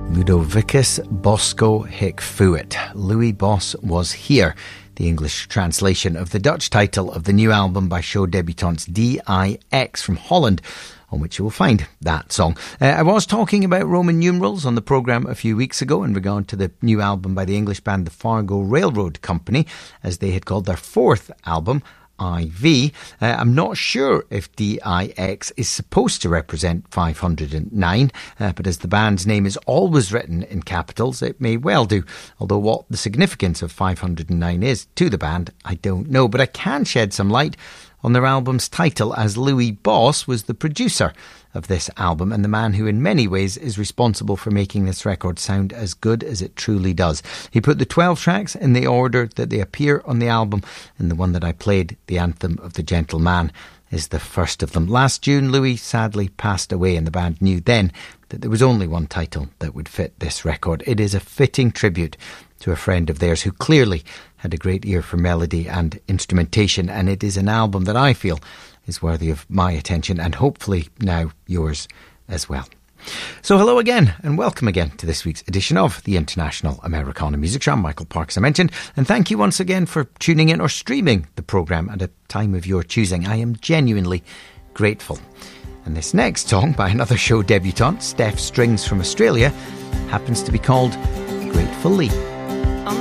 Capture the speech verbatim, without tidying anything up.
Ludovicus Bosco hic fuit. Louis Boss was here. The English translation of the Dutch title of the new album by show debutantes D I X from Holland, on which you will find that song. Uh, I was talking about Roman numerals on the programme a few weeks ago in regard to the new album by the English band the Fargo Railroad Company, as they had called their fourth album, I V. Uh, I'm not sure if D I X is supposed to represent five hundred nine, uh, but as the band's name is always written in capitals, it may well do. Although what the significance of five hundred nine is to the band, I don't know. But I can shed some light on their album's title, as Louis Boss was the producer of this album and the man who in many ways is responsible for making this record sound as good as it truly does. He put the twelve tracks in the order that they appear on the album, and the one that I played, The Anthem of the Gentle Man, is the first of them. Last June, Louis sadly passed away, and the band knew then that there was only one title that would fit this record. It is a fitting tribute to a friend of theirs who clearly had a great ear for melody and instrumentation, and it is an album that I feel is worthy of my attention and hopefully now yours as well. So hello again and welcome again to this week's edition of the International Americana Music Show. I'm Michael Parks, I mentioned, and thank you once again for tuning in or streaming the programme at a time of your choosing. I am genuinely grateful. And this next song by another show debutant, Steph Strings from Australia, happens to be called Grateful Lee.